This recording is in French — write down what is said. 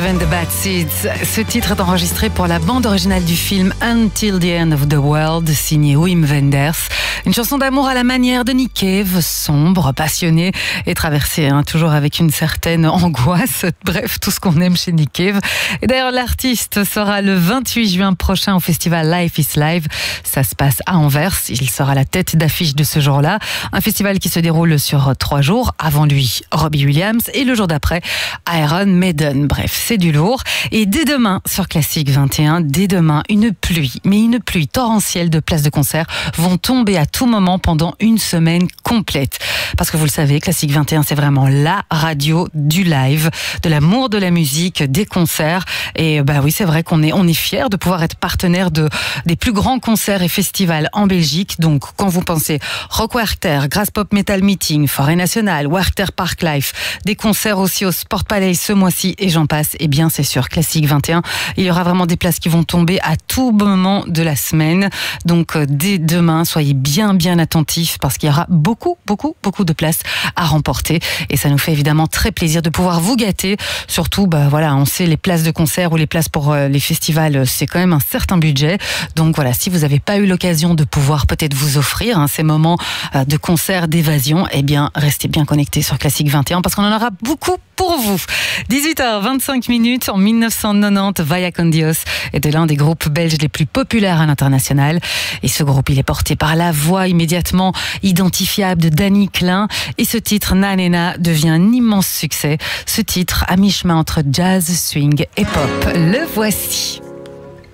And the Bad Seeds. Ce titre est enregistré pour la bande originale du film Until the End of the World, signé Wim Wenders. Une chanson d'amour à la manière de Nick Cave, sombre, passionnée et traversée, toujours avec une certaine angoisse. Bref, tout ce qu'on aime chez Nick Cave. Et d'ailleurs, l'artiste sera le 28 juin prochain au festival Life is Live. Ça se passe à Anvers. Il sera la tête d'affiche de ce jour-là. Un festival qui se déroule sur 3 jours. Avant lui, Robbie Williams et le jour d'après, Iron Maiden. Bref, c'est du lourd. Et dès demain, sur Classic 21, dès demain, une pluie torrentielle de places de concert vont tomber à tout moment pendant une semaine complète. Parce que vous le savez, Classic 21, c'est vraiment la radio du live, de l'amour de la musique, des concerts. Et oui, c'est vrai qu'on est fiers de pouvoir être partenaire des plus grands concerts et festivals en Belgique. Donc, quand vous pensez Rock Werchter, Grass Pop Metal Meeting, Forêt Nationale, Werchter Park Life, des concerts aussi au Sport Palais ce mois-ci et j'en passe, eh bien, c'est sur Classic 21. Il y aura vraiment des places qui vont tomber à tout moment de la semaine. Donc, dès demain, soyez bien attentifs parce qu'il y aura beaucoup de places à remporter. Et ça nous fait évidemment très plaisir de pouvoir vous gâter. Surtout, on sait les places de concert ou les places pour les festivals, c'est quand même un certain budget. Donc voilà, si vous n'avez pas eu l'occasion de pouvoir peut-être vous offrir ces moments de concert, d'évasion, eh bien, restez bien connectés sur Classic 21 parce qu'on en aura beaucoup pour vous. 18h25 en 1990, Vaya con Dios était l'un des groupes belges les plus populaires à l'international. Et ce groupe, il est porté par la voix immédiatement identifiable de Danny Klein. Et ce titre, Nanena, devient un immense succès. Ce titre, à mi-chemin entre jazz, swing et pop. Le voici.